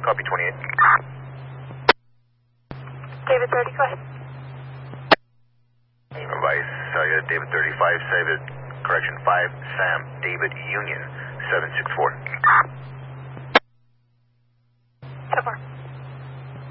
Copy 28. David 30, go ahead. Vice, David 35, correction 5, Sam, David Union, 764.